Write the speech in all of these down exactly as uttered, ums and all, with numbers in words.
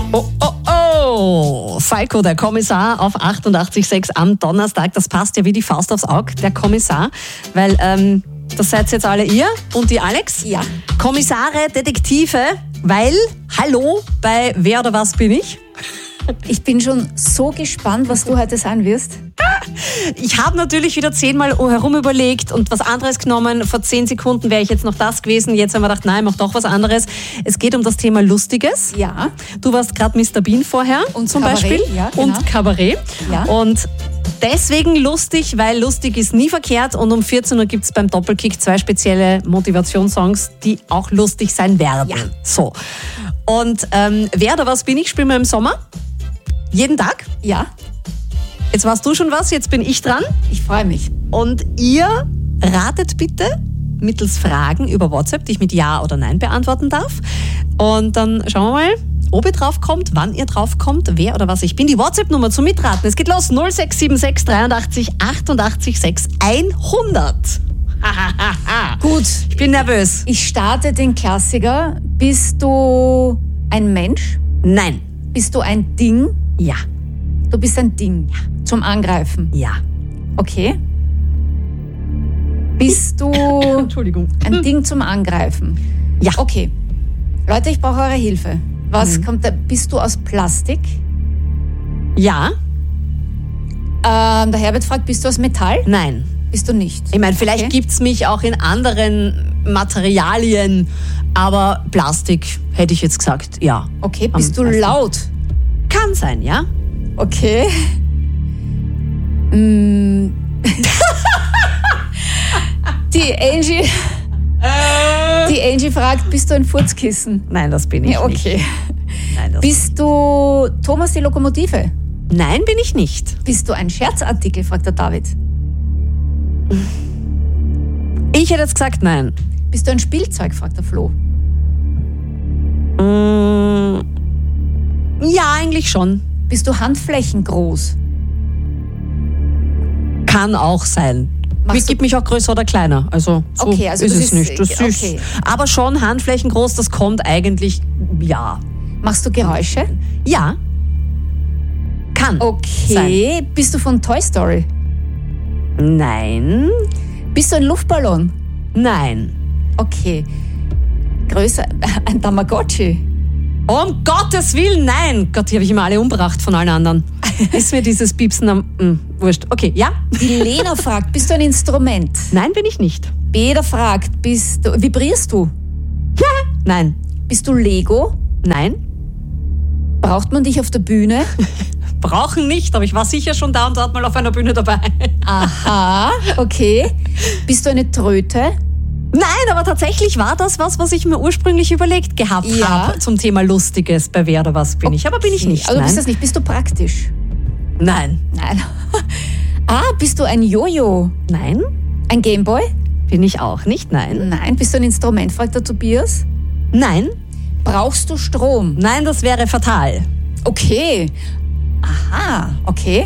Oh, oh, oh! Falco, der Kommissar auf achtundachtzig Komma sechs am Donnerstag. Das passt ja wie die Faust aufs Auge, der Kommissar. Weil, ähm, das seid jetzt alle ihr und die Alex. Ja. Kommissare, Detektive, weil, hallo, bei Wer oder was bin ich? Ich bin schon so gespannt, was du heute sein wirst. Ich habe natürlich wieder zehnmal herum überlegt und was anderes genommen. Vor zehn Sekunden wäre ich jetzt noch das gewesen. Jetzt haben wir gedacht, nein, mach doch was anderes. Es geht um das Thema Lustiges. Ja. Du warst gerade Mister Bean vorher Und zum Kabarett, Beispiel. ja, genau. Und Kabarett. Ja. Und deswegen lustig, weil lustig ist nie verkehrt. Und um vierzehn Uhr gibt es beim Doppelkick zwei spezielle Motivationssongs, die auch lustig sein werden. Ja. So. Und ähm, Wer oder was bin ich, spielen wir im Sommer. Jeden Tag. Ja, Jetzt warst du schon was, jetzt bin ich dran. ich freue mich. Und ihr ratet bitte mittels Fragen über WhatsApp, die ich mit Ja oder Nein beantworten darf. Und dann schauen wir mal, ob ihr drauf kommt, wann ihr drauf kommt, wer oder was ich bin. Die WhatsApp-Nummer zum Mitraten. Es geht los. null sechs sieben sechs dreiundachtzig achtundachtzig sechs hundert. Gut, Ich bin nervös. ich starte den Klassiker. Bist du ein Mensch? Nein. Bist du ein Ding? Ja. Du bist ein Ding. Zum Angreifen. Ja. Okay. Bist du Entschuldigung. ein Ding zum Angreifen? Ja. Okay. Leute, ich brauche eure Hilfe. Was kommt da? Bist du aus Plastik? Ja. Ähm, der Herbert fragt, bist du aus Metall? Nein. Bist du nicht? Ich meine, vielleicht Okay. gibt's mich auch in anderen Materialien, aber Plastik hätte ich jetzt gesagt, ja. Okay, bist Am du besten. laut? Kann sein, ja. Okay. Mm. Die Angie, die Angie fragt, bist du ein Furzkissen? Nein, das bin ich Ja, nicht. okay. Nein, das Bist du Thomas die Lokomotive? Nein, bin ich nicht. Bist du ein Scherzartikel, fragt der David. Ich hätte jetzt gesagt nein. Bist du ein Spielzeug, fragt der Flo. Mm, ja, eigentlich schon. Bist du handflächengroß? Kann auch sein. Machst Ich du- gib mich auch größer oder kleiner. Also so Okay, also ist das es ist- nicht. Das ist, okay. Aber schon Handflächen groß, das kommt eigentlich, ja. Machst du Geräusche? Ja. Kann Okay. Bist du von Toy Story? sein. Nein. Bist du ein Luftballon? Nein. Okay. Größer, ein Tamagotchi? Um Gottes Willen, nein. Gott, die habe ich immer alle umgebracht von allen anderen. Ist mir dieses Piepsen am... Mh, wurscht. Okay, ja? Die Lena fragt, bist du ein Instrument? Nein, bin ich nicht. Peter fragt, bist du, vibrierst du? Nein. Bist du Lego? Nein. Braucht man dich auf der Bühne? Brauchen nicht, aber ich war sicher schon da und dort mal auf einer Bühne dabei. Aha, okay. Bist du eine Tröte? Nein, aber tatsächlich war das was, was ich mir ursprünglich überlegt gehabt Ja. habe zum Thema Lustiges bei Wer oder was bin ich. Aber bin ich nicht. Also du Nein. bist das nicht. Bist du praktisch? Nein. Nein. Ah, bist du ein Jojo? Nein. Ein Gameboy? Bin ich auch nicht. Nein. Nein. Bist du ein Instrument, fragt der Tobias. Nein. Brauchst du Strom? Nein, das wäre fatal. Okay. Aha, okay.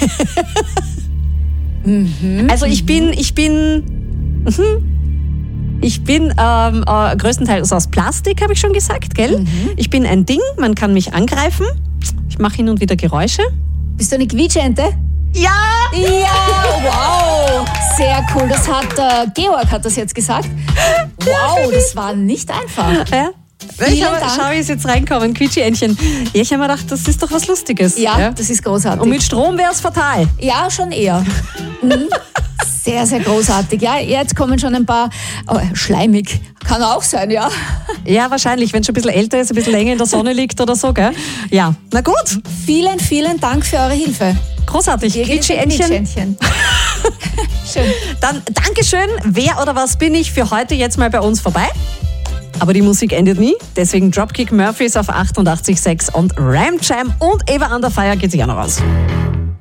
Also ich bin, ich bin, mhm. ich bin ähm, äh, größtenteils aus Plastik, habe ich schon gesagt, gell? Ich bin ein Ding, man kann mich angreifen. Ich mache hin und wieder Geräusche. Bist du eine Quietscheente? Ja! Ja, wow, sehr cool. Das hat äh, Georg hat das jetzt gesagt. Wow, das war nicht einfach. Ja. Vielen Ich habe, Dank. schau, wie es jetzt reinkommen, Quietschi-Entchen. Ja, ich habe mir gedacht, das ist doch was Lustiges. Ja, das ist großartig. Und mit Strom wäre es fatal. Ja, schon eher. Mhm. Sehr, sehr großartig. Ja, jetzt kommen schon ein paar. Oh, schleimig. Kann auch sein, ja. Ja, wahrscheinlich, wenn es schon ein bisschen älter ist, ein bisschen länger in der Sonne liegt oder so, gell? Ja, na gut. Vielen, vielen Dank für eure Hilfe. Großartig. Ihr Quietschi-Entchen. Quietscheentchen. Schön. Dann Dankeschön. Wer oder was bin ich für heute jetzt mal bei uns vorbei? Aber die Musik endet nie. Deswegen Dropkick Murphys auf achtundachtzig Komma sechs und Ram Jam und Eva Under Fire geht sich auch noch aus.